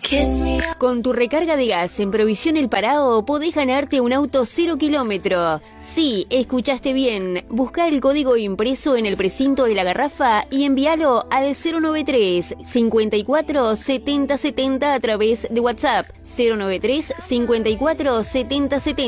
Con tu recarga de gas en Provisión El Parao podés ganarte un auto 0 kilómetro. Sí, escuchaste bien. Busca el código impreso en el precinto de la garrafa y envíalo al 093 54 70 70 a través de WhatsApp. 093 54 70 70.